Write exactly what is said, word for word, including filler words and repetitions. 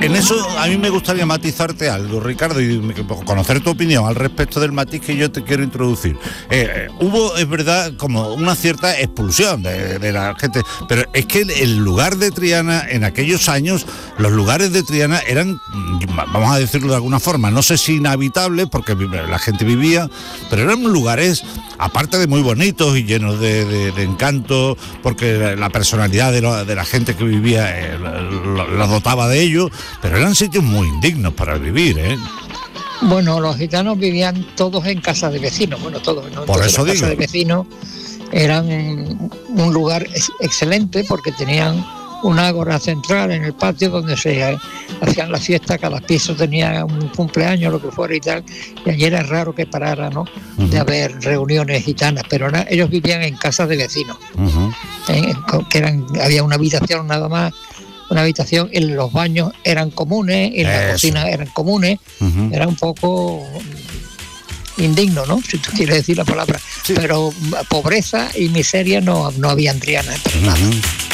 en eso a mí me gustaría matizarte algo, Ricardo, y conocer tu opinión al respecto del matiz que yo te quiero introducir. Eh, hubo, es verdad, como una cierta expulsión de, de la gente, pero es que el, el lugar de Triana, en aquellos años, los lugares de Triana eran, vamos a decirlo de alguna forma, no sé si inhabitables, porque la gente vivía, pero eran lugares, aparte de muy bonitos y llenos de, de, de encanto, porque la personalidad de, lo, de la gente que vivía eh, la dotaba de ello, pero eran sitios muy indignos para vivir, ¿eh? Bueno, los gitanos vivían todos en casas de vecinos, bueno, todos, ¿no? Por eso digo. Las casas de vecinos eran un lugar ex- excelente porque tenían una ágora central en el patio donde se hacían las fiestas, cada piso tenía un cumpleaños, lo que fuera y tal, y allí era raro que parara, ¿no? Uh-huh. De haber reuniones gitanas, pero era, ellos vivían en casas de vecinos, uh-huh. en, que eran, había una habitación nada más, una habitación, y los baños eran comunes, y las cocinas eran comunes, uh-huh. Era un poco indigno, ¿no? Si tú quieres decir la palabra, sí. Pero pobreza y miseria no, no había en Triana, pero uh-huh. Nada.